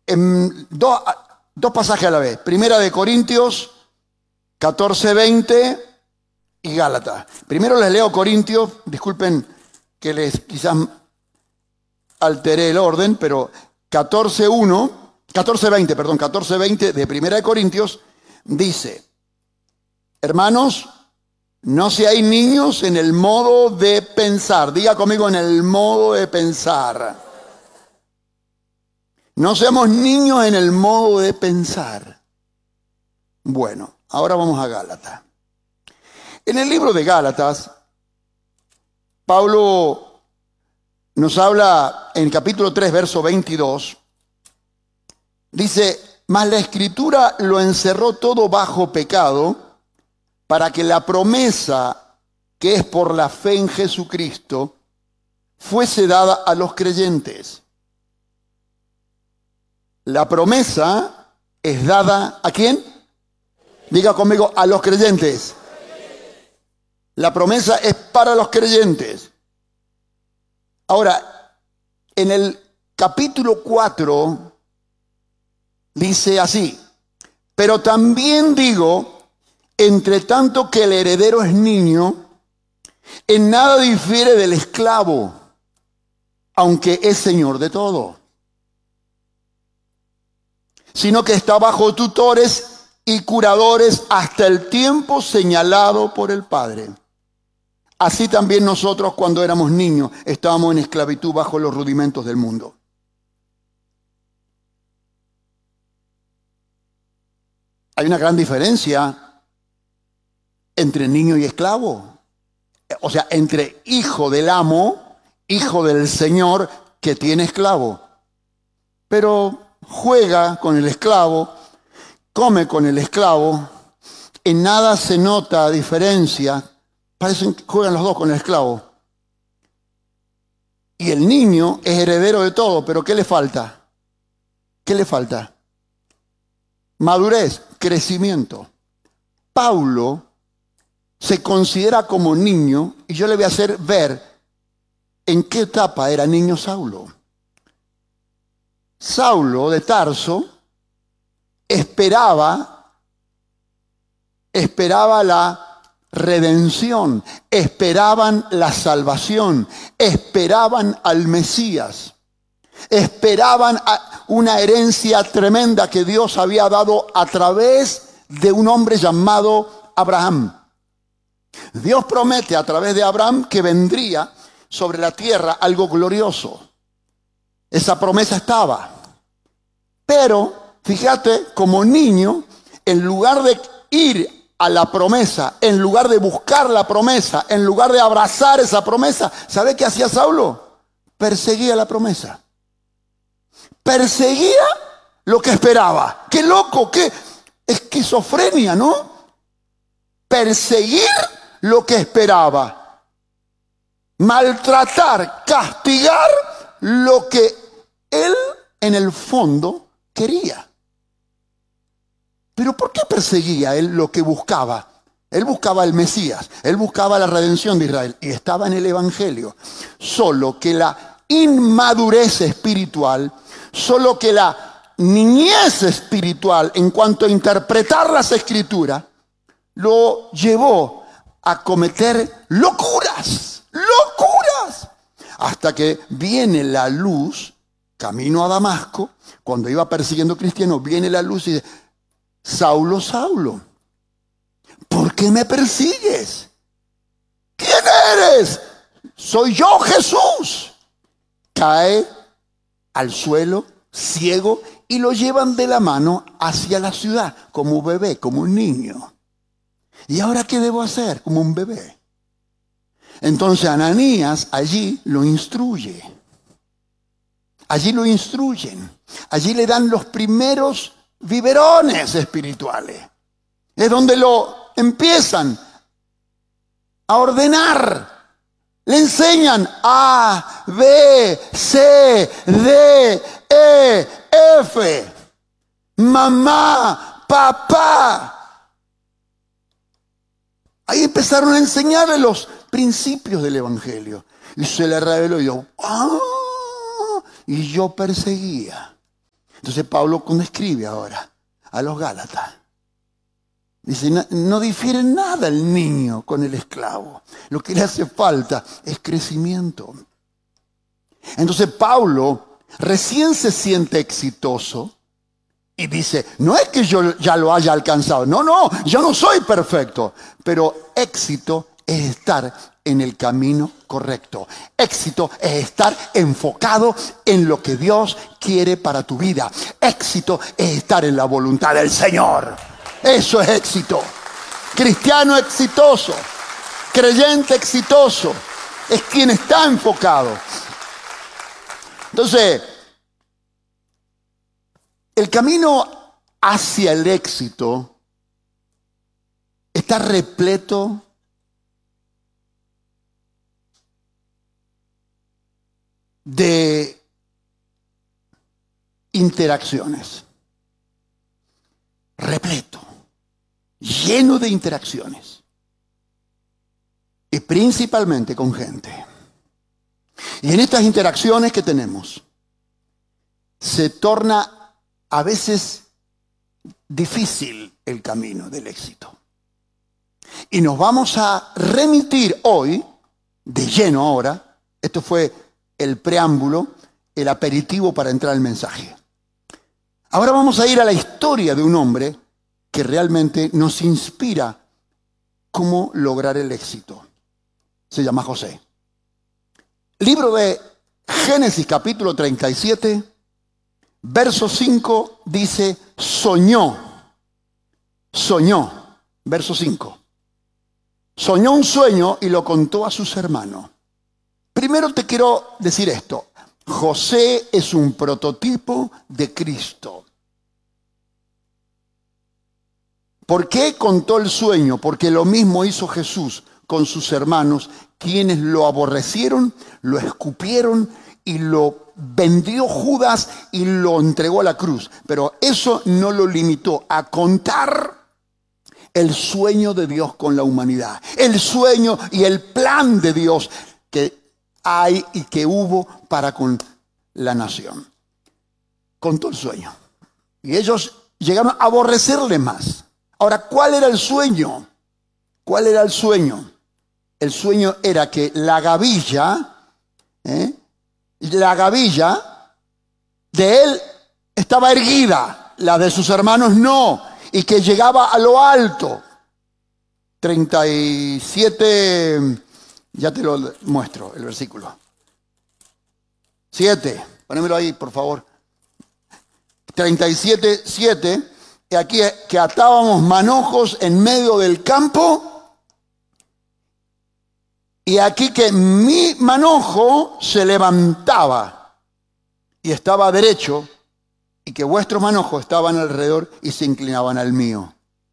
dos pasajes a la vez. Primera de Corintios 14:20 y Gálatas. Primero les leo Corintios, disculpen que les quizás alteré el orden, pero 14:20 de Primera de Corintios dice: hermanos, no seáis niños en el modo de pensar. Diga conmigo, en el modo de pensar. No seamos niños en el modo de pensar. Bueno, ahora vamos a Gálatas. En el libro de Gálatas, Pablo nos habla en capítulo 3, verso 22. Dice: mas la Escritura lo encerró todo bajo pecado, para que la promesa, que es por la fe en Jesucristo, fuese dada a los creyentes. La promesa es dada ¿a quién? Diga conmigo, a los creyentes. La promesa es para los creyentes. Ahora, en el capítulo 4 dice así: pero también digo, entre tanto que el heredero es niño, en nada difiere del esclavo, aunque es señor de todo, sino que está bajo tutores y curadores hasta el tiempo señalado por el Padre. Así también nosotros, cuando éramos niños, estábamos en esclavitud bajo los rudimentos del mundo. Hay una gran diferencia entre niño y esclavo. O sea, entre hijo del amo, hijo del Señor, que tiene esclavo. Pero juega con el esclavo, come con el esclavo, en nada se nota diferencia. Parecen que juegan los dos con el esclavo. Y el niño es heredero de todo, pero ¿qué le falta? ¿Qué le falta? Madurez, crecimiento. Pablo se considera como niño, y yo le voy a hacer ver en qué etapa era niño Saulo. Saulo de Tarso esperaba la redención, esperaban la salvación, esperaban al Mesías, esperaban una herencia tremenda que Dios había dado a través de un hombre llamado Abraham. Dios promete a través de Abraham que vendría sobre la tierra algo glorioso. Esa promesa estaba. Pero, fíjate, como niño, en lugar de ir a la promesa, en lugar de buscar la promesa, en lugar de abrazar esa promesa, ¿sabe qué hacía Saulo? Perseguía la promesa. Perseguía lo que esperaba. ¡Qué loco! ¡Qué esquizofrenia!, ¿no? Perseguir lo que esperaba. Maltratar, castigar lo que él en el fondo quería. Pero ¿por qué perseguía él lo que buscaba? Él buscaba el Mesías, él buscaba la redención de Israel y estaba en el Evangelio. Solo que la inmadurez espiritual, solo que la niñez espiritual en cuanto a interpretar las Escrituras, lo llevó a cometer locuras, hasta que viene la luz, camino a Damasco, cuando iba persiguiendo cristianos, viene la luz y dice: Saulo, Saulo, ¿por qué me persigues? ¿Quién eres? Soy yo, Jesús. Cae al suelo, ciego, y lo llevan de la mano hacia la ciudad, como un bebé, como un niño. ¿Y ahora qué debo hacer? Como un bebé. Entonces Ananías allí lo instruye. Allí lo instruyen. Allí le dan los primeros biberones espirituales. Es donde lo empiezan a ordenar. Le enseñan A, B, C, D, E, F. Mamá, papá. Ahí empezaron a enseñarle los principios del Evangelio. Y se le reveló y yo, y yo perseguía. Entonces Pablo, cuando escribe ahora a los Gálatas, dice, no difiere nada el niño con el esclavo. Lo que le hace falta es crecimiento. Entonces Pablo recién se siente exitoso y dice, no es que yo ya lo haya alcanzado. No, yo no soy perfecto. Pero éxito es estar en el camino correcto. Éxito es estar enfocado en lo que Dios quiere para tu vida. Éxito es estar en la voluntad del Señor. Eso es éxito. Cristiano exitoso, creyente exitoso, es quien está enfocado. Entonces, el camino hacia el éxito está repleto de interacciones. Repleto, lleno de interacciones. Y principalmente con gente. Y en estas interacciones que tenemos, se torna a veces difícil el camino del éxito. Y nos vamos a remitir hoy, de lleno ahora, esto fue el preámbulo, el aperitivo para entrar al mensaje. Ahora vamos a ir a la historia de un hombre que realmente nos inspira cómo lograr el éxito. Se llama José. Libro de Génesis capítulo 37, verso 5 dice, soñó, verso 5. Soñó un sueño y lo contó a sus hermanos. Primero te quiero decir esto. José es un prototipo de Cristo. ¿Por qué contó el sueño? Porque lo mismo hizo Jesús con sus hermanos, quienes lo aborrecieron, lo escupieron y lo vendió Judas y lo entregó a la cruz. Pero eso no lo limitó a contar el sueño de Dios con la humanidad. El sueño y el plan de Dios que hay y que hubo para con la nación. Contó el sueño. Y ellos llegaron a aborrecerle más. Ahora, ¿cuál era el sueño? ¿Cuál era el sueño? El sueño era que la gavilla de él estaba erguida, la de sus hermanos no, y que llegaba a lo alto. 37, ya te lo muestro, el versículo. 7, ponémelo ahí, por favor. 37, 7. Y aquí que atábamos manojos en medio del campo. Y aquí que mi manojo se levantaba y estaba derecho, y que vuestros manojos estaban alrededor y se inclinaban al mío.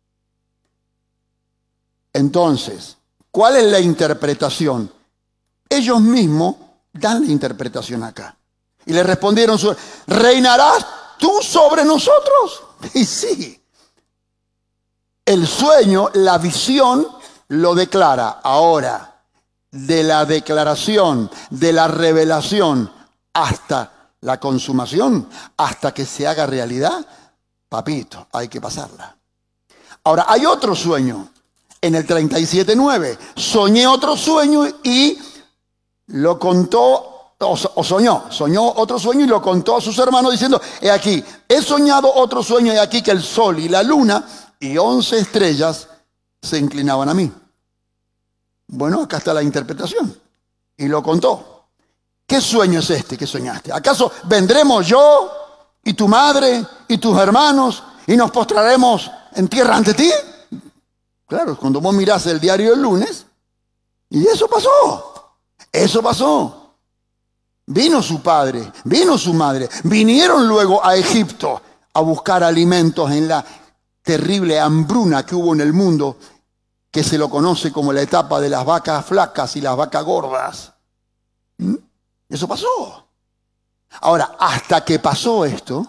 Entonces, ¿cuál es la interpretación? Ellos mismos dan la interpretación acá. Y le respondieron, ¿reinarás tú sobre nosotros? Y sí, el sueño, la visión lo declara. Ahora, de la declaración, de la revelación hasta la consumación, hasta que se haga realidad, papito, hay que pasarla. Ahora, hay otro sueño. En el 37:9, soñé otro sueño y lo contó. Soñó otro sueño y lo contó a sus hermanos diciendo, he aquí, he soñado otro sueño, he aquí que el sol y la luna y 11 estrellas se inclinaban a mí. Bueno, acá está la interpretación. Y lo contó. ¿Qué sueño es este que soñaste? ¿Acaso vendremos yo y tu madre y tus hermanos y nos postraremos en tierra ante ti? Claro, cuando vos mirás el diario del lunes, y eso pasó. Eso pasó. Vino su padre, vino su madre, vinieron luego a Egipto a buscar alimentos en la terrible hambruna que hubo en el mundo, que se lo conoce como la etapa de las vacas flacas y las vacas gordas. Eso pasó. Ahora, hasta que pasó esto,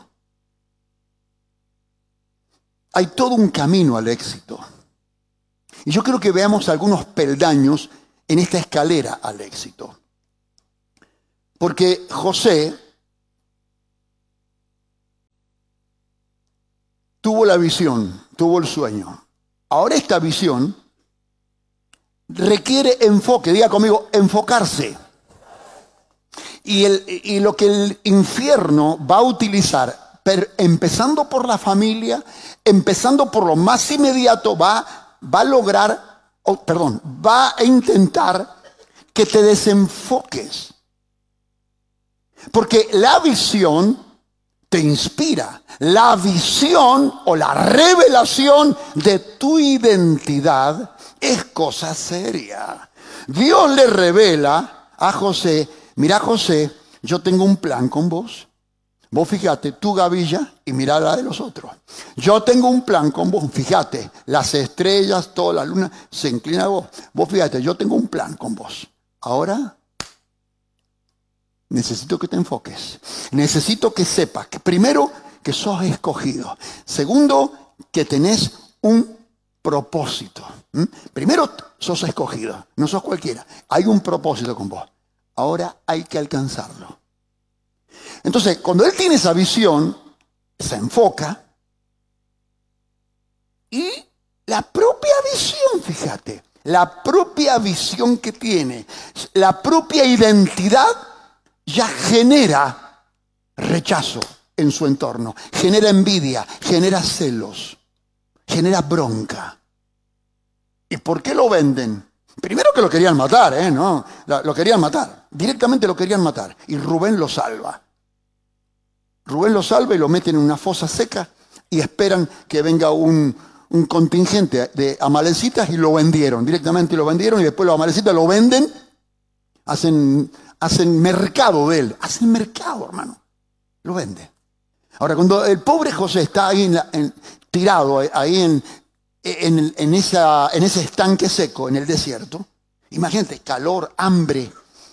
hay todo un camino al éxito. Y yo creo que veamos algunos peldaños en esta escalera al éxito. Porque José tuvo la visión, tuvo el sueño. Ahora esta visión requiere enfoque, diga conmigo, enfocarse. Y lo que el infierno va a utilizar, empezando por la familia, empezando por lo más inmediato, va a lograr, va a intentar que te desenfoques. Porque la visión te inspira. La visión o la revelación de tu identidad es cosa seria. Dios le revela a José: mira, José, yo tengo un plan con vos. Vos fíjate, tu gavilla y mira la de los otros. Yo tengo un plan con vos. Fíjate, las estrellas, toda la luna se inclina a vos. Vos fíjate, yo tengo un plan con vos. Ahora necesito que te enfoques. Necesito que sepas que primero que sos escogido. Segundo, que tenés un propósito. Primero sos escogido, no sos cualquiera. Hay un propósito con vos. Ahora hay que alcanzarlo. Entonces, cuando él tiene esa visión, se enfoca y la propia visión, fíjate, la propia visión que tiene, la propia identidad ya genera rechazo en su entorno, genera envidia, genera celos, genera bronca. ¿Y por qué lo venden? Primero que lo querían matar, ¿no? Lo querían matar, directamente lo querían matar. Y Rubén lo salva. Rubén lo salva y lo meten en una fosa seca y esperan que venga un contingente de amalecitas y lo vendieron. Directamente lo vendieron y después los amalecitas lo venden, hacen mercado de él. Hacen mercado, hermano. Lo venden. Ahora, cuando el pobre José está ahí tirado, ahí en ese estanque seco, en el desierto, imagínate, calor, hambre.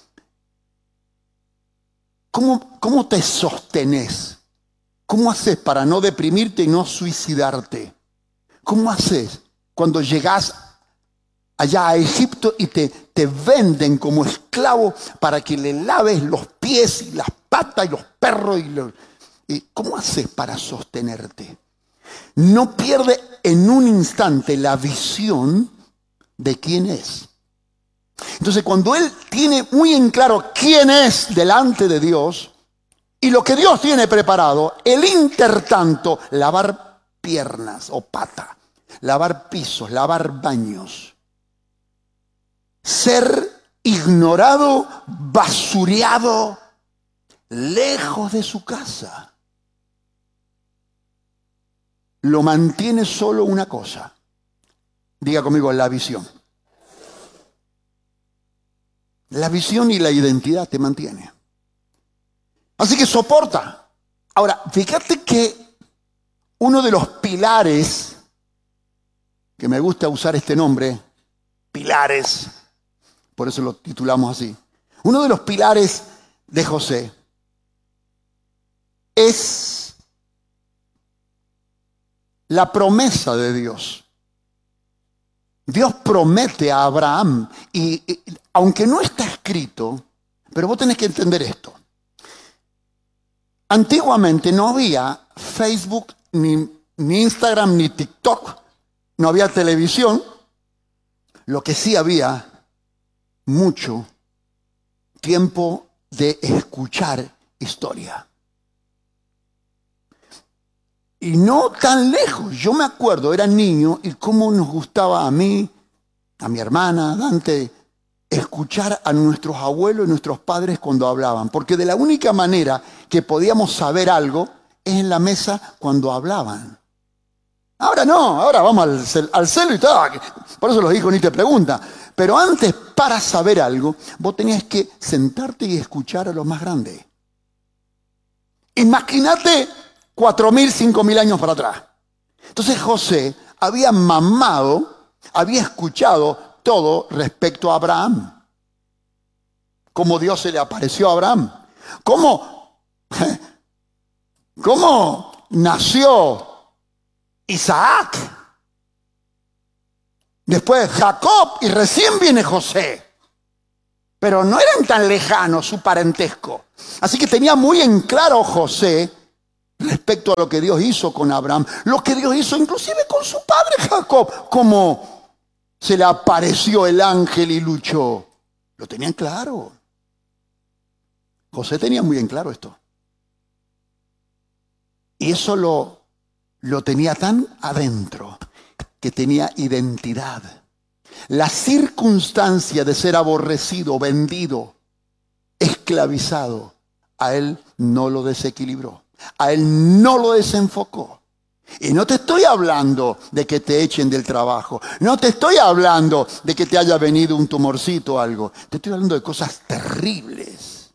¿Cómo te sostenés? ¿Cómo haces para no deprimirte y no suicidarte? ¿Cómo haces cuando llegás allá a Egipto y te venden como esclavo para que le laves los pies y las patas y los perros? ¿Cómo haces para sostenerte? No pierde en un instante la visión de quién es. Entonces, cuando él tiene muy en claro quién es delante de Dios y lo que Dios tiene preparado, el intertanto, lavar piernas o pata, lavar pisos, lavar baños, ser ignorado, basureado, lejos de su casa, lo mantiene solo una cosa. Diga conmigo, la visión. La visión y la identidad te mantiene. Así que soporta. Ahora, fíjate que uno de los pilares, que me gusta usar este nombre, pilares, por eso lo titulamos así. Uno de los pilares de José es la promesa de Dios. Dios promete a Abraham y aunque no está escrito, pero vos tenés que entender esto. Antiguamente no había Facebook, ni Instagram, ni TikTok, no había televisión. Lo que sí había mucho tiempo de escuchar historia. Y no tan lejos. Yo me acuerdo, era niño, y cómo nos gustaba a mí, a mi hermana, a Dante, escuchar a nuestros abuelos y nuestros padres cuando hablaban. Porque de la única manera que podíamos saber algo es en la mesa cuando hablaban. Ahora no, ahora vamos al celo y todo. Por eso los hijos ni te preguntan. Pero antes, para saber algo, vos tenías que sentarte y escuchar a los más grandes. Imagínate 4.000, 5.000 años para atrás. Entonces José había mamado, había escuchado todo respecto a Abraham. Cómo Dios se le apareció a Abraham. Cómo nació Isaac. Después Jacob y recién viene José. Pero no eran tan lejanos su parentesco. Así que tenía muy en claro José respecto a lo que Dios hizo con Abraham, lo que Dios hizo inclusive con su padre Jacob, como se le apareció el ángel y luchó. Lo tenían claro. José tenía muy en claro esto. Y eso lo tenía tan adentro que tenía identidad. La circunstancia de ser aborrecido, vendido, esclavizado, a él no lo desequilibró, a él no lo desenfocó. Y no te estoy hablando de que te echen del trabajo, no te estoy hablando de que te haya venido un tumorcito o algo, te estoy hablando de cosas terribles.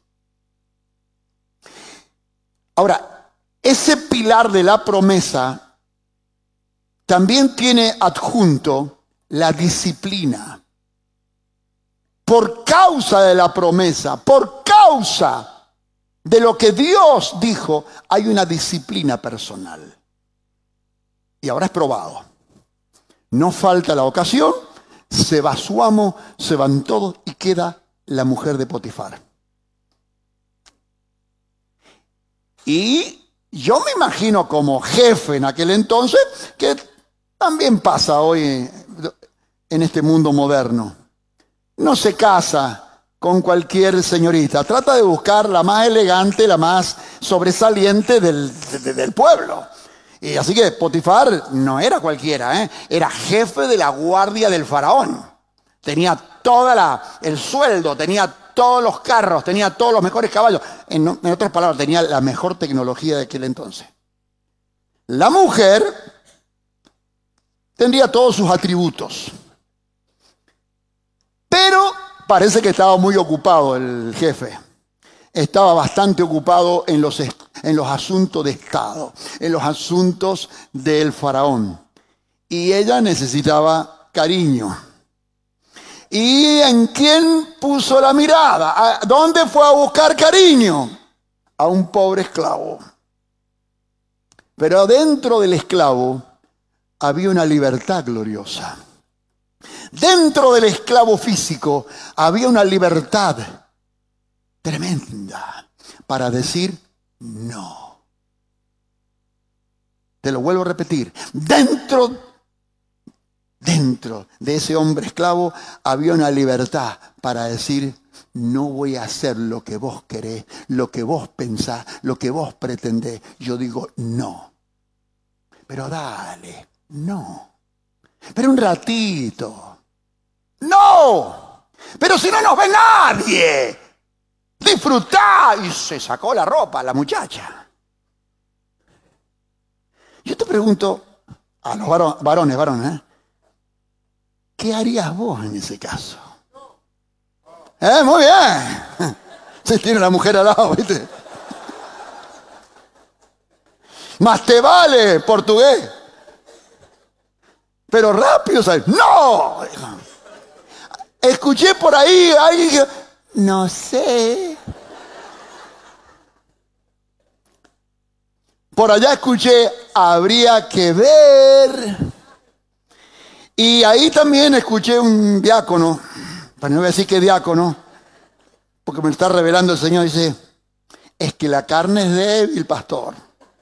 Ahora, ese pilar de la promesa también tiene adjunto la disciplina. Por causa de la promesa, por causa de lo que Dios dijo, hay una disciplina personal. Y ahora es probado. No falta la ocasión, se va su amo, se van todos y queda la mujer de Potifar. Y yo me imagino como jefe en aquel entonces, que también pasa hoy en este mundo moderno. No se casa con cualquier señorita, trata de buscar la más elegante, la más sobresaliente del pueblo. Y así que Potifar no era cualquiera, era jefe de la guardia del faraón. Tenía el sueldo, tenía todos los carros, tenía todos los mejores caballos. En otras palabras, tenía la mejor tecnología de aquel entonces. La mujer tendría todos sus atributos. Pero parece que estaba muy ocupado el jefe. Estaba bastante ocupado en los asuntos de Estado, en los asuntos del faraón. Y ella necesitaba cariño. ¿Y en quién puso la mirada? ¿A dónde fue a buscar cariño? A un pobre esclavo. Pero dentro del esclavo había una libertad gloriosa. Dentro del esclavo físico había una libertad tremenda para decir no. Te lo vuelvo a repetir. Dentro de ese hombre esclavo había una libertad para decir no voy a hacer lo que vos querés, lo que vos pensás, lo que vos pretendés. Yo digo no. Pero dale, no. Pero un ratito. ¡No! Pero si no nos ve nadie. Disfrutá. Y se sacó la ropa la muchacha. Yo te pregunto a los varones, ¿qué harías vos en ese caso? Muy bien. Se tiene la mujer al lado, ¿viste? Más te vale, portugués. Pero rápido, ¿sabes? ¡No! Escuché por ahí, no sé. Por allá escuché, habría que ver. Y ahí también escuché un diácono, para no voy a decir que diácono, porque me está revelando el Señor, dice, es que la carne es débil, pastor.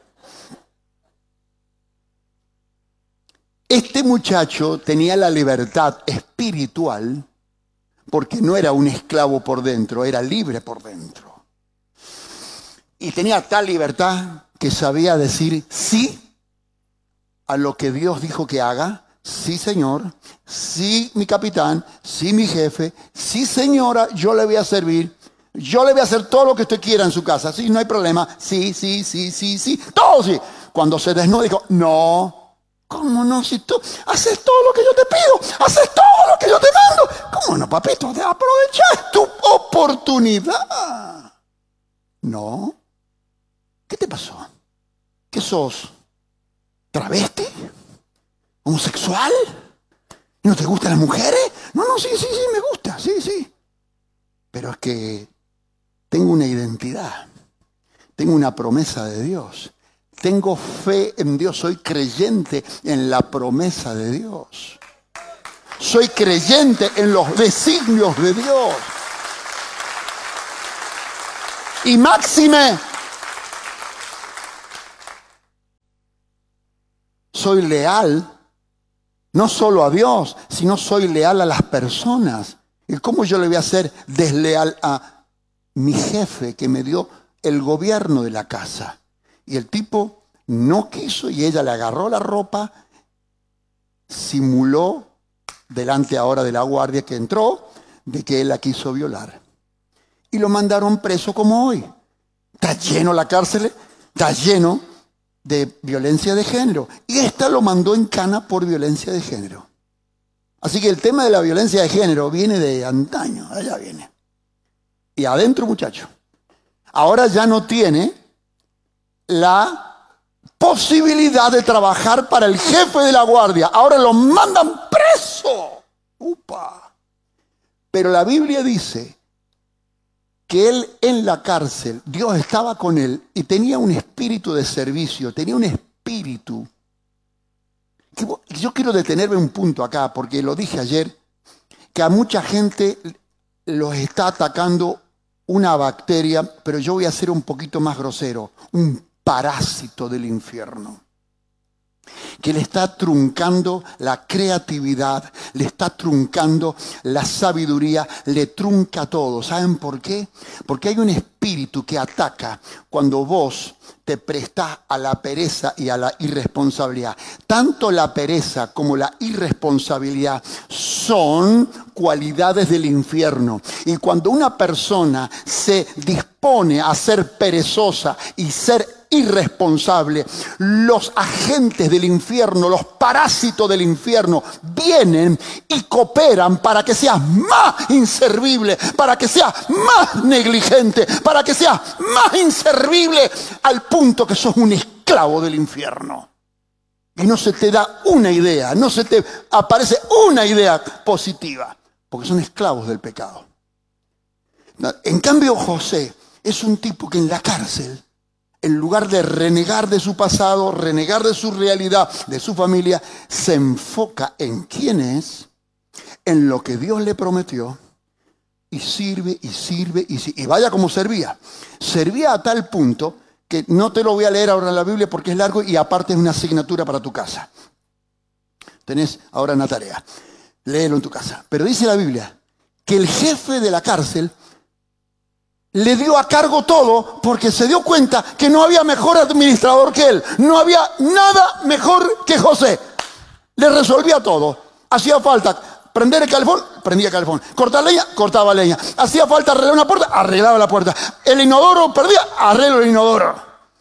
Este muchacho tenía la libertad espiritual porque no era un esclavo por dentro, era libre por dentro. Y tenía tal libertad que sabía decir sí a lo que Dios dijo que haga. Sí, señor. Sí, mi capitán. Sí, mi jefe. Sí, señora, yo le voy a servir. Yo le voy a hacer todo lo que usted quiera en su casa. Sí, no hay problema. Sí. Todo sí. Cuando se desnudó dijo, no. ¿Cómo no? Si tú haces todo lo que yo te pido, haces todo lo que yo te mando. ¿Cómo no, papito? Aprovechás tu oportunidad. No. ¿Qué te pasó? ¿Qué sos? ¿Travesti? ¿Homosexual? ¿No te gustan las mujeres? No, sí, me gusta, sí. Pero es que tengo una identidad, tengo una promesa de Dios. Tengo fe en Dios, soy creyente en la promesa de Dios. Soy creyente en los designios de Dios. Y máxime, soy leal, no solo a Dios, sino soy leal a las personas. ¿Y cómo yo le voy a ser desleal a mi jefe que me dio el gobierno de la casa? Y el tipo no quiso y ella le agarró la ropa, simuló delante ahora de la guardia que entró de que él la quiso violar. Y lo mandaron preso como hoy. Está lleno la cárcel, está lleno de violencia de género. Y esta lo mandó en cana por violencia de género. Así que el tema de la violencia de género viene de antaño, allá viene. Y adentro, muchacho, ahora ya no tiene la posibilidad de trabajar para el jefe de la guardia. Ahora lo mandan preso. ¡Upa! Pero la Biblia dice que él en la cárcel, Dios estaba con él y tenía un espíritu de servicio, tenía un espíritu. Yo quiero detenerme un punto acá, porque lo dije ayer, que a mucha gente los está atacando una bacteria, pero yo voy a ser un poquito más grosero, un parásito del infierno, que le está truncando la creatividad, le está truncando la sabiduría, le trunca todo. ¿Saben por qué? Porque hay un espíritu que ataca cuando vos te prestás a la pereza y a la irresponsabilidad. Tanto la pereza como la irresponsabilidad son cualidades del infierno. Y cuando una persona se dispone a ser perezosa y ser irresponsable, los agentes del infierno, los parásitos del infierno vienen y cooperan para que seas más inservible, para que seas más negligente, para que seas más inservible al punto que sos un esclavo del infierno. Y no se te da una idea, no se te aparece una idea positiva, porque son esclavos del pecado. En cambio, José es un tipo que en la cárcel, en lugar de renegar de su pasado, renegar de su realidad, de su familia, se enfoca en quién es, en lo que Dios le prometió, y sirve, y sirve, y sirve. Y vaya como servía. Servía a tal punto que no te lo voy a leer ahora en la Biblia porque es largo y aparte es una asignatura para tu casa. Tenés ahora una tarea. Léelo en tu casa. Pero dice la Biblia que el jefe de la cárcel le dio a cargo todo porque se dio cuenta que no había mejor administrador que él. No había nada mejor que José. Le resolvía todo. Hacía falta prender el calefón, prendía el calefón. Cortar leña, cortaba leña. Hacía falta arreglar una puerta, arreglaba la puerta. El inodoro perdía, arreglo el inodoro.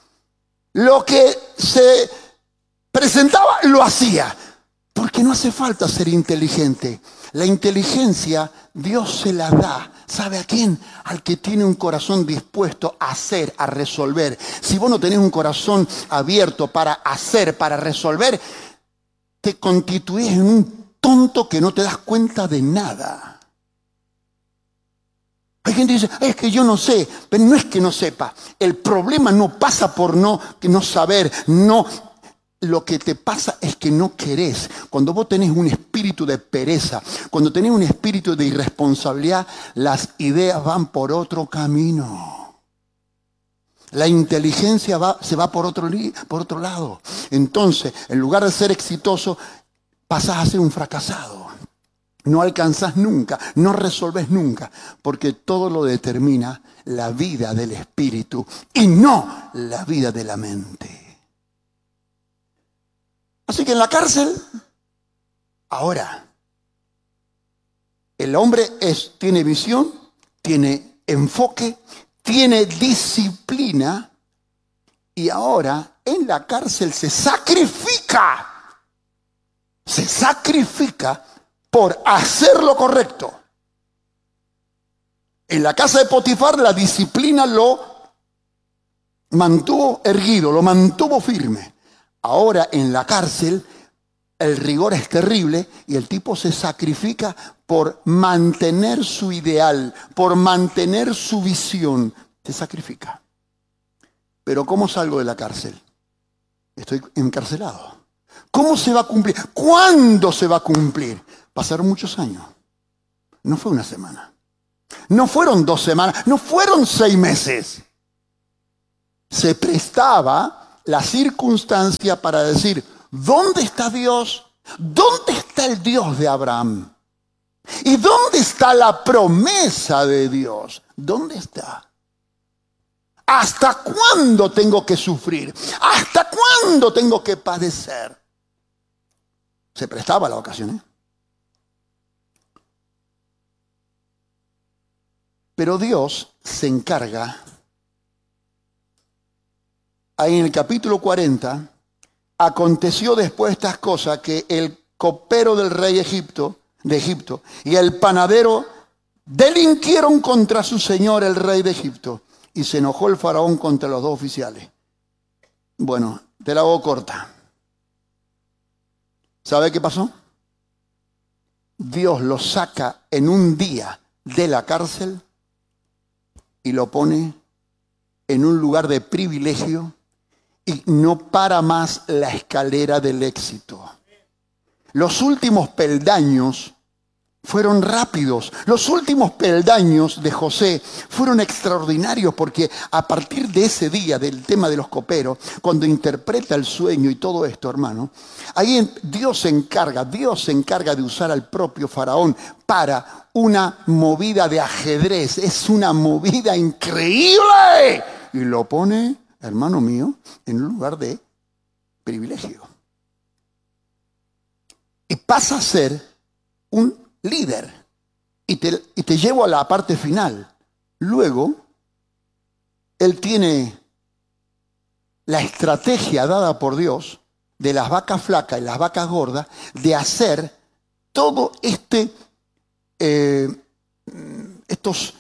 Lo que se presentaba, lo hacía. Porque no hace falta ser inteligente. La inteligencia Dios se la da. ¿Sabe a quién? Al que tiene un corazón dispuesto a hacer, a resolver. Si vos no tenés un corazón abierto para hacer, para resolver, te constituís en un tonto que no te das cuenta de nada. Hay gente que dice, es que yo no sé, pero no es que no sepa. El problema no pasa por no saber, no. Lo que te pasa es que no querés. Cuando vos tenés un espíritu de pereza, cuando tenés un espíritu de irresponsabilidad, las ideas van por otro camino. La inteligencia se va por otro lado. Entonces, en lugar de ser exitoso, pasás a ser un fracasado. No alcanzás nunca, no resolvés nunca, porque todo lo determina la vida del espíritu y no la vida de la mente. Así que en la cárcel, ahora, el hombre tiene visión, tiene enfoque, tiene disciplina y ahora en la cárcel se sacrifica por hacer lo correcto. En la casa de Potifar la disciplina lo mantuvo erguido, lo mantuvo firme. Ahora en la cárcel el rigor es terrible y el tipo se sacrifica por mantener su ideal, por mantener su visión. Se sacrifica. Pero ¿cómo salgo de la cárcel? Estoy encarcelado. ¿Cómo se va a cumplir? ¿Cuándo se va a cumplir? Pasaron muchos años. No fue una semana. No fueron 2 semanas. No fueron 6 meses. Se prestaba la circunstancia para decir, ¿Dónde está Dios? ¿Dónde está el Dios de Abraham? ¿Y dónde está la promesa de Dios? ¿Dónde está? ¿Hasta cuándo tengo que sufrir? ¿Hasta cuándo tengo que padecer? Se prestaba la ocasión, ¿eh? Pero Dios se encarga, ahí en el capítulo 40, aconteció después de estas cosas que el copero del rey de Egipto y el panadero delinquieron contra su señor el rey de Egipto, y se enojó el faraón contra los dos oficiales. Bueno, te la hago corta. ¿Sabe qué pasó? Dios lo saca en un día de la cárcel y lo pone en un lugar de privilegio y no para más la escalera del éxito. Los últimos peldaños fueron rápidos. Los últimos peldaños de José fueron extraordinarios porque a partir de ese día del tema de los coperos, cuando interpreta el sueño y todo esto, hermano, ahí Dios se encarga de usar al propio faraón para una movida de ajedrez. Es una movida increíble. Y lo pone, hermano mío, en un lugar de privilegio. Y pasa a ser un líder. Y te llevo a la parte final. Luego, él tiene la estrategia dada por Dios de las vacas flacas y las vacas gordas de hacer todo estas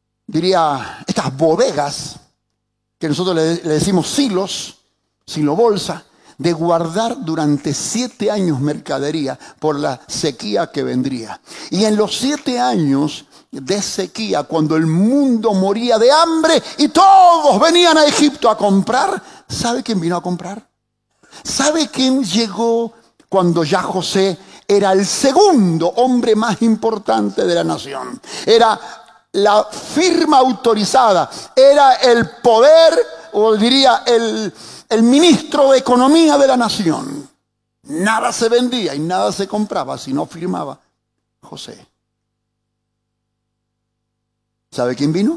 bodegas que nosotros le decimos silos, silo bolsa, de guardar durante 7 años mercadería por la sequía que vendría. Y en los 7 años de sequía, cuando el mundo moría de hambre y todos venían a Egipto a comprar, ¿sabe quién vino a comprar? ¿Sabe quién llegó cuando ya José era el segundo hombre más importante de la nación? Era la firma autorizada, era el poder, o diría el ministro de Economía de la nación. Nada se vendía y nada se compraba si no firmaba José. ¿Sabe quién vino?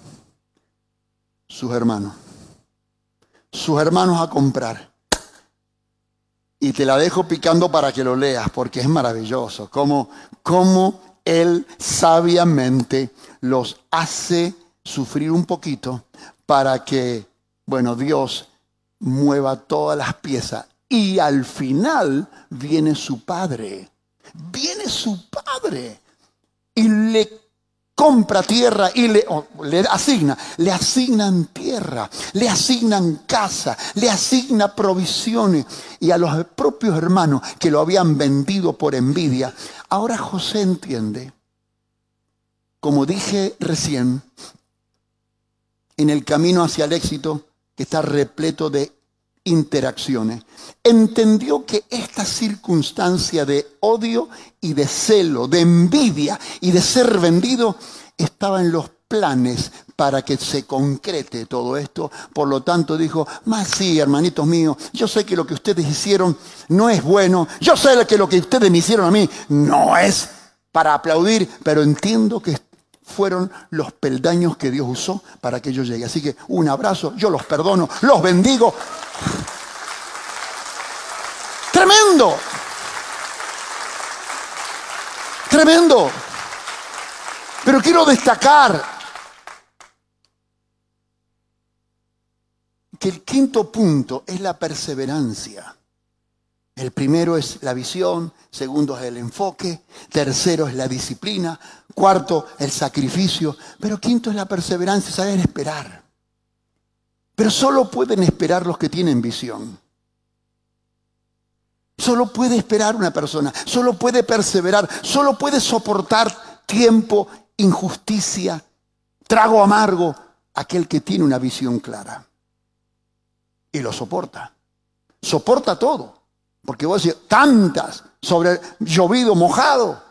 Sus hermanos. Sus hermanos a comprar. Y te la dejo picando para que lo leas, porque es maravilloso. Cómo él sabiamente los hace sufrir un poquito para que, bueno, Dios mueva todas las piezas. Y al final viene su padre. Viene su padre. Y le compra tierra y le asignan tierra, le asignan casa, le asigna provisiones. Y a los propios hermanos que lo habían vendido por envidia, ahora José entiende, como dije recién, en el camino hacia el éxito, que está repleto de interacciones, entendió que esta circunstancia de odio y de celo, de envidia y de ser vendido estaba en los planes para que se concrete todo esto. Por lo tanto dijo, más sí, hermanitos míos, yo sé que lo que ustedes hicieron no es bueno, yo sé que lo que ustedes me hicieron a mí no es para aplaudir, pero entiendo que fueron los peldaños que Dios usó para que yo llegue. Así que un abrazo, yo los perdono, los bendigo. Tremendo. Tremendo. Pero quiero destacar que el quinto punto es la perseverancia. El primero es la visión, segundo es el enfoque, tercero es la disciplina, cuarto el sacrificio, pero quinto es la perseverancia, saber esperar. Pero solo pueden esperar los que tienen visión. Solo puede esperar una persona, solo puede perseverar, solo puede soportar tiempo, injusticia, trago amargo, aquel que tiene una visión clara. Y lo soporta. Soporta todo. Porque vos decís, tantas, sobre llovido, mojado.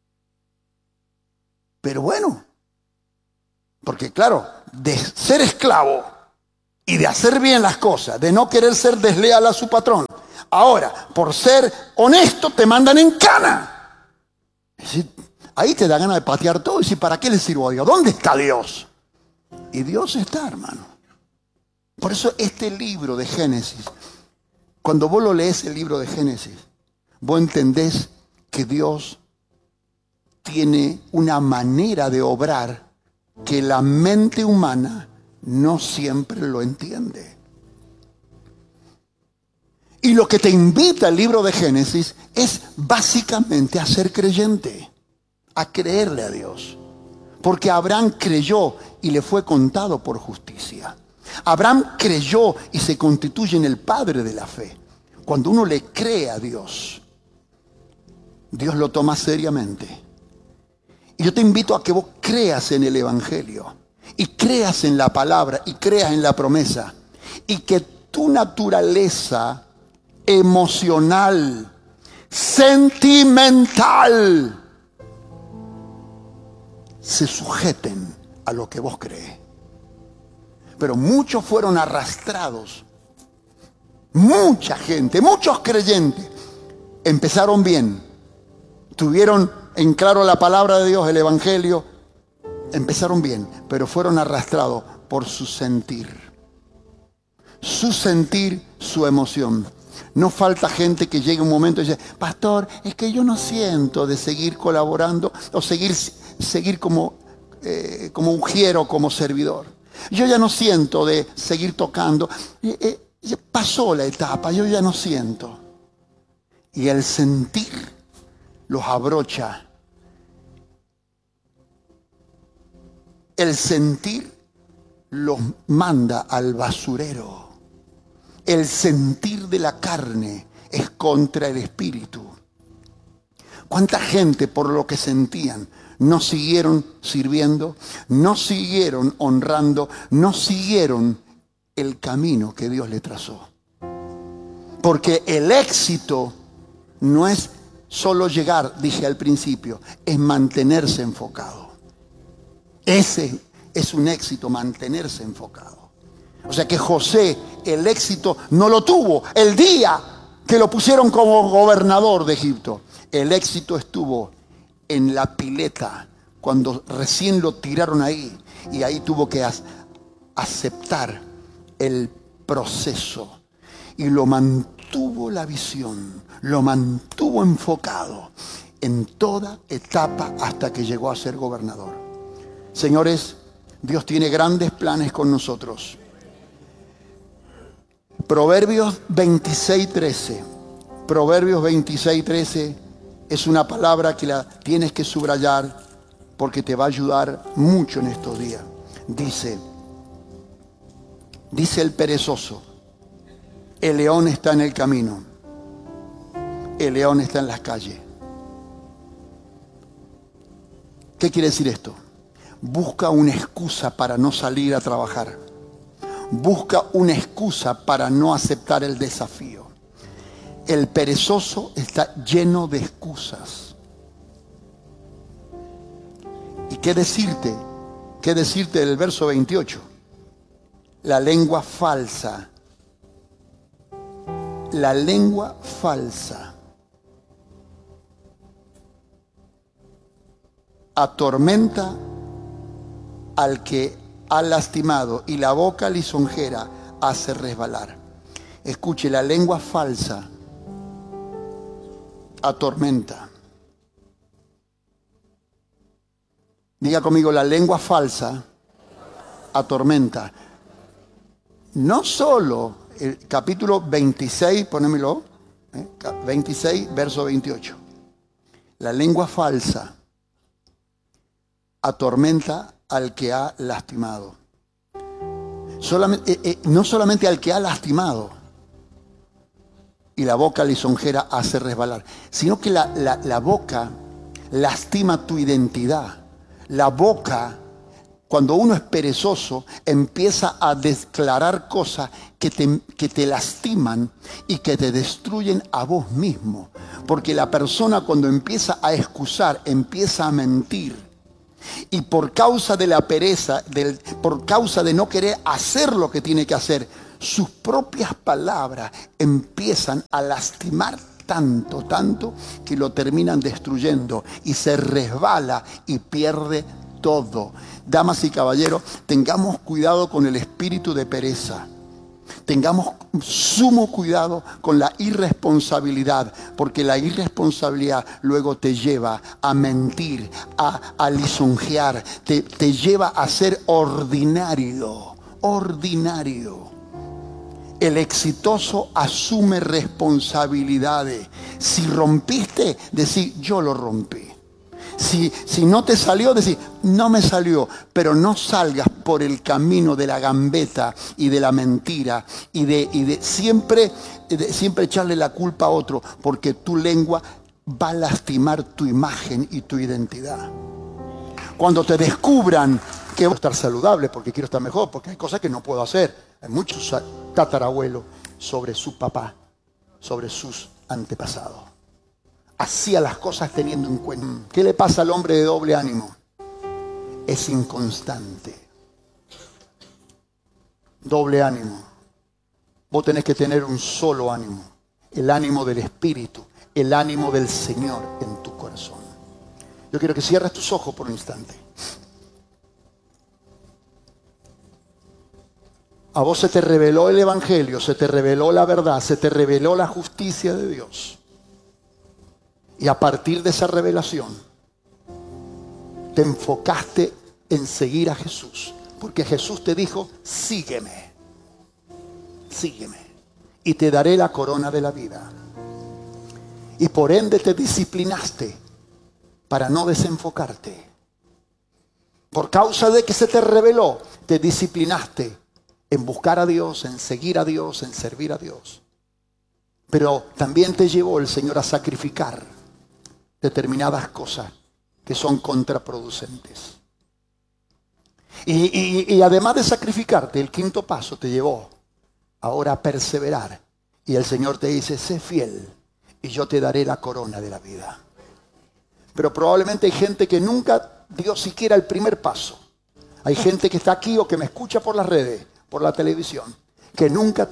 Pero bueno, porque claro, de ser esclavo y de hacer bien las cosas, de no querer ser desleal a su patrón, Ahora, por ser honesto, te mandan en cana. Es decir, ahí te da ganas de patear todo y decir, ¿para qué le sirvo a Dios? ¿Dónde está Dios? Y Dios está, hermano. Por eso este libro de Génesis, cuando vos lo lees el libro de Génesis, vos entendés que Dios tiene una manera de obrar que la mente humana no siempre lo entiende. Y lo que te invita el libro de Génesis es básicamente a ser creyente, a creerle a Dios. Porque Abraham creyó y le fue contado por justicia. Abraham creyó y se constituye en el padre de la fe. Cuando uno le cree a Dios, Dios lo toma seriamente. Y yo te invito a que vos creas en el Evangelio, y creas en la palabra, y creas en la promesa, y que tu naturaleza emocional, sentimental, se sujeten a lo que vos crees. Pero muchos fueron arrastrados. Mucha gente, muchos creyentes empezaron bien, tuvieron en claro la palabra de Dios, el Evangelio, empezaron bien, pero fueron arrastrados por su sentir, su emoción. No falta gente que llegue un momento y dice, pastor, es que yo no siento de seguir colaborando o seguir como ujiero, como servidor. Yo ya no siento de seguir tocando. Ya pasó la etapa, yo ya no siento. Y el sentir los abrocha. El sentir los manda al basurero. El sentir de la carne es contra el espíritu. ¿Cuánta gente por lo que sentían no siguieron sirviendo, no siguieron honrando, no siguieron el camino que Dios le trazó? Porque el éxito no es solo llegar, dije al principio, es mantenerse enfocado. Ese es un éxito, mantenerse enfocado. O sea que José el éxito no lo tuvo el día que lo pusieron como gobernador de Egipto. El éxito estuvo en la pileta, cuando recién lo tiraron ahí, y ahí tuvo que aceptar el proceso, y lo mantuvo la visión, lo mantuvo enfocado en toda etapa hasta que llegó a ser gobernador. Señores, Dios tiene grandes planes con nosotros. Proverbios 26:13. Proverbios 26:13 es una palabra que la tienes que subrayar porque te va a ayudar mucho en estos días. Dice el perezoso, el león está en el camino, el león está en las calles. ¿Qué quiere decir esto? Busca una excusa para no salir a trabajar. Busca una excusa para no aceptar el desafío. El perezoso está lleno de excusas. ¿Y qué decirte? ¿Qué decirte del verso 28? La lengua falsa. La lengua falsa atormenta al que ha lastimado, y la boca lisonjera hace resbalar. Escuche, la lengua falsa atormenta. Diga conmigo, la lengua falsa atormenta. No solo el capítulo 26, ponémelo, 26, verso 28. La lengua falsa atormenta al que ha lastimado. No solamente al que ha lastimado, y la boca lisonjera hace resbalar, sino que la boca lastima tu identidad. La boca, cuando uno es perezoso, empieza a declarar cosas que te lastiman y que te destruyen a vos mismo. Porque la persona, cuando empieza a excusar, empieza a mentir. Y por causa de la pereza, por causa de no querer hacer lo que tiene que hacer, sus propias palabras empiezan a lastimar tanto, que lo terminan destruyendo y se resbala y pierde todo. Damas y caballeros, tengamos cuidado con el espíritu de pereza. Tengamos sumo cuidado con la irresponsabilidad, porque la irresponsabilidad luego te lleva a mentir, a lisonjear, te lleva a ser ordinario. El exitoso asume responsabilidades. Si rompiste, decir yo lo rompí. Si no te salió, decir no me salió. Pero no salgas por el camino de la gambeta y de la mentira y de siempre echarle la culpa a otro, porque tu lengua va a lastimar tu imagen y tu identidad. Cuando te descubran que voy a estar saludable porque quiero estar mejor, porque hay cosas que no puedo hacer. Hay muchos tatarabuelos sobre su papá, sobre sus antepasados. Hacía las cosas teniendo en cuenta. ¿Qué le pasa al hombre de doble ánimo? Es inconstante. Doble ánimo. Vos tenés que tener un solo ánimo. El ánimo del Espíritu, el ánimo del Señor en tu corazón. Yo quiero que cierres tus ojos por un instante. A vos se te reveló el Evangelio, se te reveló la verdad, se te reveló la justicia de Dios. Y a partir de esa revelación, te enfocaste en seguir a Jesús. Porque Jesús te dijo, sígueme, y te daré la corona de la vida. Y por ende te disciplinaste para no desenfocarte. Por causa de que se te reveló, te disciplinaste en buscar a Dios, en seguir a Dios, en servir a Dios. Pero también te llevó el Señor a sacrificar determinadas cosas que son contraproducentes. Y además de sacrificarte, el quinto paso te llevó ahora a perseverar. Y el Señor te dice, sé fiel y yo te daré la corona de la vida. Pero probablemente hay gente que nunca dio siquiera el primer paso. Hay gente que está aquí o que me escucha por las redes, por la televisión, que nunca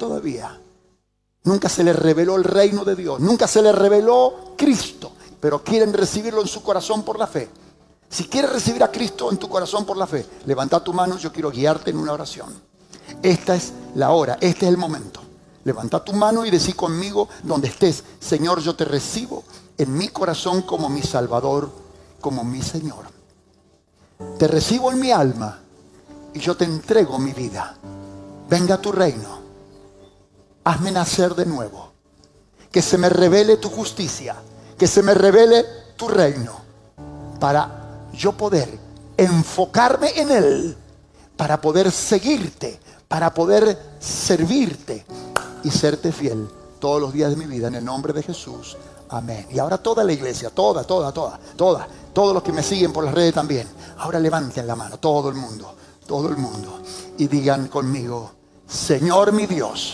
se les reveló el reino de Dios, nunca se les reveló Cristo, pero quieren recibirlo en su corazón por la fe. Si quieres recibir a Cristo en tu corazón por la fe, levanta tu mano, yo quiero guiarte en una oración. Esta es la hora, este es el momento. Levanta tu mano y decí conmigo donde estés, Señor, yo te recibo en mi corazón como mi Salvador, como mi Señor. Te recibo en mi alma y yo te entrego mi vida. Venga tu reino, hazme nacer de nuevo, que se me revele tu justicia, que se me revele tu reino, para yo poder enfocarme en él, para poder seguirte, para poder servirte y serte fiel todos los días de mi vida, en el nombre de Jesús, amén. Y ahora toda la iglesia, todos los que me siguen por las redes también, ahora levanten la mano, todo el mundo, y digan conmigo, Señor mi Dios,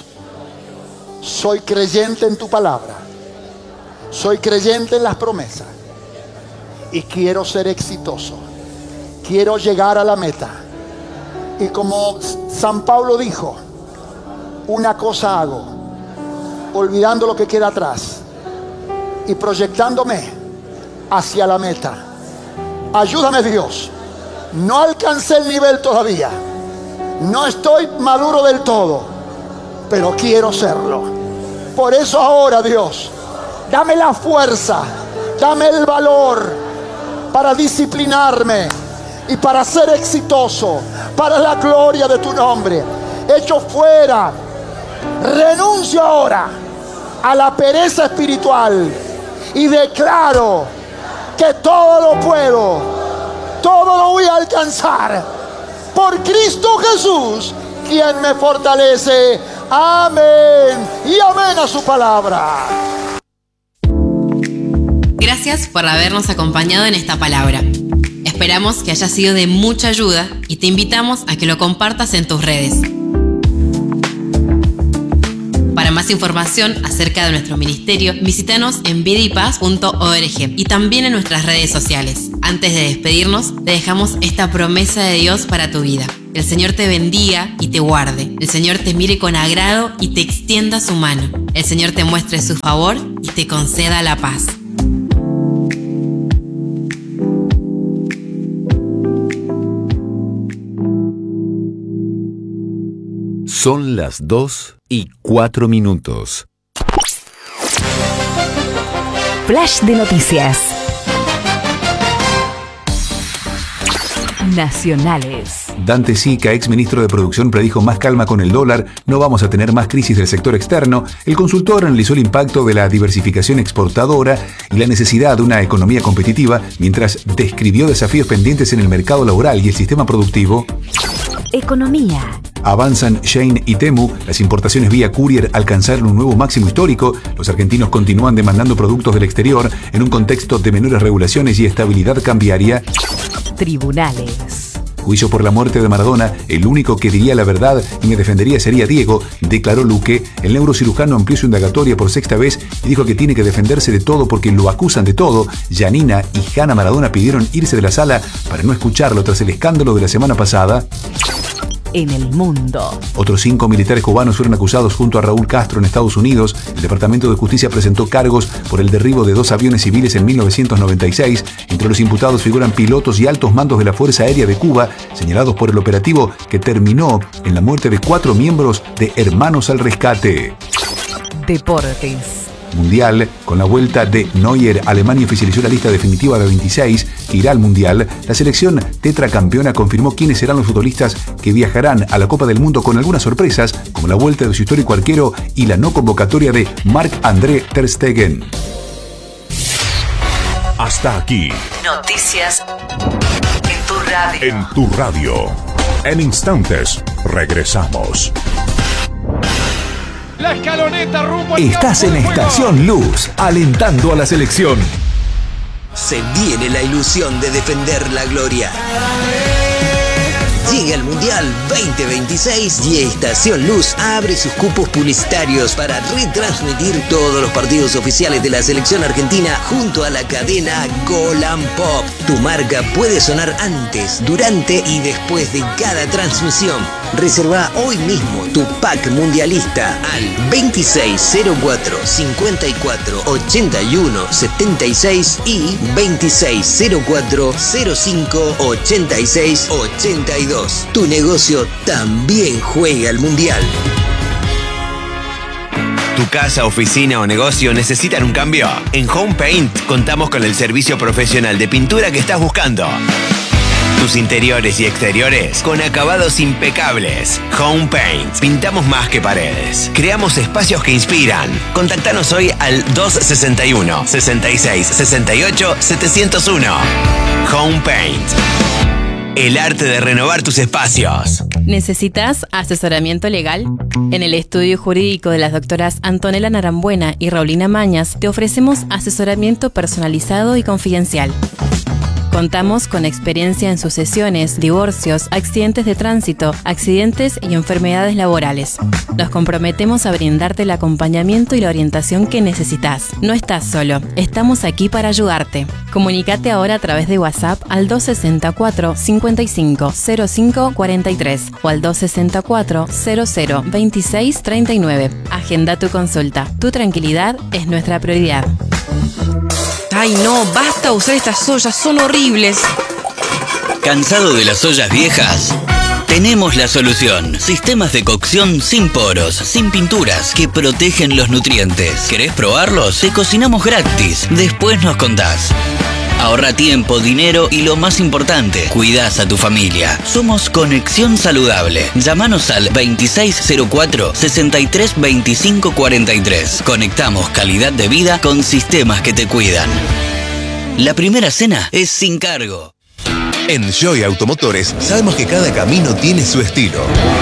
soy creyente en tu palabra, soy creyente en las promesas y quiero ser exitoso, quiero llegar a la meta. Y como San Pablo dijo, una cosa hago, olvidando lo que queda atrás y proyectándome hacia la meta. Ayúdame, Dios, no alcancé el nivel todavía, no estoy maduro del todo, pero quiero serlo. Por eso ahora, Dios, dame la fuerza, dame el valor para disciplinarme y para ser exitoso, para la gloria de tu nombre. Echo fuera, renuncio ahora a la pereza espiritual y declaro que todo lo puedo, todo lo voy a alcanzar por Cristo Jesús, quien me fortalece. Amén y amén a su palabra. Gracias por habernos acompañado en esta palabra. Esperamos que haya sido de mucha ayuda y te invitamos a que lo compartas en tus redes. Para más información acerca de nuestro ministerio, visítanos en vidaypaz.org y también en nuestras redes sociales. Antes de despedirnos, te dejamos esta promesa de Dios para tu vida. El Señor te bendiga y te guarde. El Señor te mire con agrado y te extienda su mano. El Señor te muestre su favor y te conceda la paz. Son las 2:04. Flash de noticias. Nacionales. Dante Sica, ex ministro de Producción, predijo más calma con el dólar, no vamos a tener más crisis del sector externo. El consultor analizó el impacto de la diversificación exportadora y la necesidad de una economía competitiva, mientras describió desafíos pendientes en el mercado laboral y el sistema productivo. Economía. Avanzan Shein y Temu, las importaciones vía courier alcanzaron un nuevo máximo histórico, los argentinos continúan demandando productos del exterior en un contexto de menores regulaciones y estabilidad cambiaria. Tribunales. Juicio por la muerte de Maradona, el único que diría la verdad y me defendería sería Diego, declaró Luque. El neurocirujano amplió su indagatoria por 6ª vez y dijo que tiene que defenderse de todo porque lo acusan de todo. Janina y Hanna Maradona pidieron irse de la sala para no escucharlo tras el escándalo de la semana pasada. En el mundo. Otros 5 militares cubanos fueron acusados junto a Raúl Castro en Estados Unidos. El Departamento de Justicia presentó cargos por el derribo de 2 aviones civiles en 1996. Entre los imputados figuran pilotos y altos mandos de la Fuerza Aérea de Cuba, señalados por el operativo que terminó en la muerte de 4 miembros de Hermanos al Rescate. Deportes. Mundial. Con la vuelta de Neuer, Alemania oficializó la lista definitiva de 26 que irá al Mundial. La selección tetracampeona confirmó quiénes serán los futbolistas que viajarán a la Copa del Mundo, con algunas sorpresas, como la vuelta de su histórico arquero y la no convocatoria de Marc-André ter Stegen. Hasta aquí. Noticias en tu radio. En tu radio. En instantes, regresamos. La escaloneta rumbo al Estás en campo de juego. Estación Luz, alentando a la selección. Se viene la ilusión de defender la gloria. Llega el Mundial 2026 y Estación Luz abre sus cupos publicitarios para retransmitir todos los partidos oficiales de la selección argentina junto a la cadena Golan Pop. Tu marca puede sonar antes, durante y después de cada transmisión. Reserva hoy mismo tu pack mundialista al 2604 54 81 76 y 2604 05 86 82. Tu negocio también juega al Mundial. ¿Tu casa, oficina o negocio necesitan un cambio? En Home Paint contamos con el servicio profesional de pintura que estás buscando. Tus interiores y exteriores con acabados impecables. Home Paint. Pintamos más que paredes. Creamos espacios que inspiran. Contactanos hoy al 261 66 68 701. Home Paint. El arte de renovar tus espacios. ¿Necesitas asesoramiento legal? En el estudio jurídico de las doctoras Antonella Narambuena y Raulina Mañas te ofrecemos asesoramiento personalizado y confidencial. Contamos con experiencia en sucesiones, divorcios, accidentes de tránsito, accidentes y enfermedades laborales. Nos comprometemos a brindarte el acompañamiento y la orientación que necesitas. No estás solo, estamos aquí para ayudarte. Comunícate ahora a través de WhatsApp al 264 55 05 43 o al 264 00 26 39. Agenda tu consulta. Tu tranquilidad es nuestra prioridad. Ay, no, basta usar estas ollas, son horribles. ¿Cansado de las ollas viejas? Tenemos la solución. Sistemas de cocción sin poros, sin pinturas, que protegen los nutrientes. ¿Querés probarlos? Te cocinamos gratis. Después nos contás. Ahorra tiempo, dinero y lo más importante, cuidás a tu familia. Somos Conexión Saludable. Llámanos al 2604 63 25 43. Conectamos calidad de vida con sistemas que te cuidan. La primera cena es sin cargo. En Joy Automotores sabemos que cada camino tiene su estilo.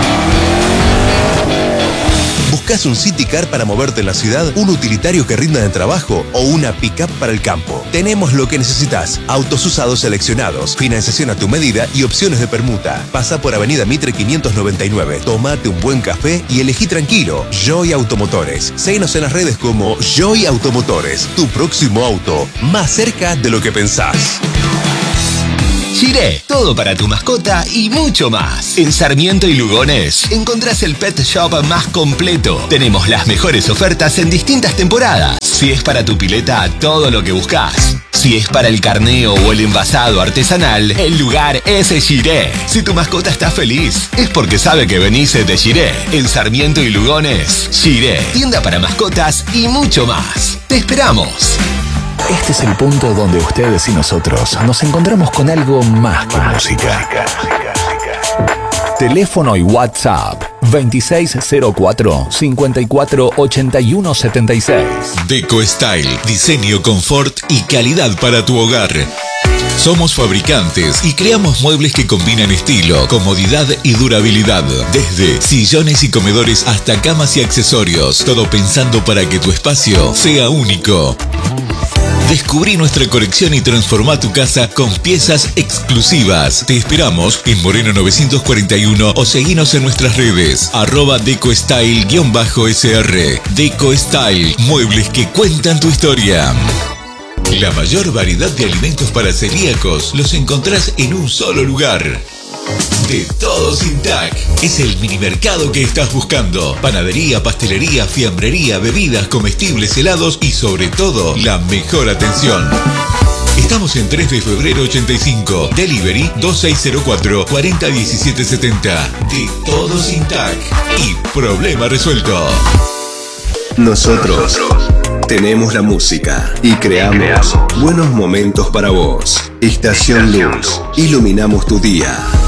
¿Buscas un City Car para moverte en la ciudad, un utilitario que rinda en el trabajo o una pick-up para el campo? Tenemos lo que necesitas. Autos usados seleccionados, financiación a tu medida y opciones de permuta. Pasa por Avenida Mitre 599, tómate un buen café y elegí tranquilo. Joy Automotores. Síguenos en las redes como Joy Automotores. Tu próximo auto, más cerca de lo que pensás. Giré, todo para tu mascota y mucho más. En Sarmiento y Lugones encontrás el pet shop más completo. Tenemos las mejores ofertas en distintas temporadas. Si es para tu pileta, todo lo que buscas. Si es para el carneo o el envasado artesanal, el lugar es Giré. Si tu mascota está feliz, es porque sabe que venís de Giré. En Sarmiento y Lugones, Giré, tienda para mascotas y mucho más. ¡Te esperamos! Este es el punto donde ustedes y nosotros nos encontramos con algo más que música. Teléfono y WhatsApp 2604-548176. Deco Style, diseño, confort y calidad para tu hogar. Somos fabricantes y creamos muebles que combinan estilo, comodidad y durabilidad. Desde sillones y comedores hasta camas y accesorios. Todo pensando para que tu espacio sea único. Descubrí nuestra colección y transformá tu casa con piezas exclusivas. Te esperamos en Moreno 941 o seguinos en nuestras redes @DecoStyle_SR. Deco Style, muebles que cuentan tu historia. La mayor variedad de alimentos para celíacos los encontrás en un solo lugar. De Todo Sin TAC. Es el minimercado que estás buscando. Panadería, pastelería, fiambrería, bebidas, comestibles, helados y sobre todo, la mejor atención. Estamos en 3 de febrero 85. Delivery 2604-401770. De Todo Sin TAC. Y problema resuelto. Nosotros tenemos la música y creamos buenos momentos para vos. Estación Luz. Iluminamos tu día.